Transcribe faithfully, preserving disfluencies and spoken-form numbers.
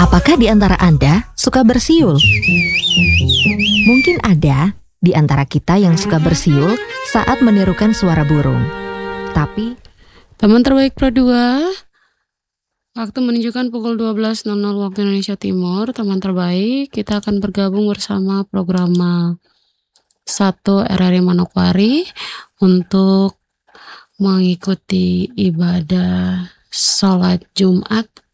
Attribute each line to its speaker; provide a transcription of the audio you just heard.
Speaker 1: Apakah di antara Anda suka bersiul? Mungkin ada di antara kita yang suka bersiul saat menirukan suara burung. Tapi,
Speaker 2: teman terbaik Pro dua, waktu menunjukkan pukul dua belas waktu Indonesia Timur. Teman terbaik, kita akan bergabung bersama program satu R R I Manokwari untuk mengikuti ibadah sholat Jumat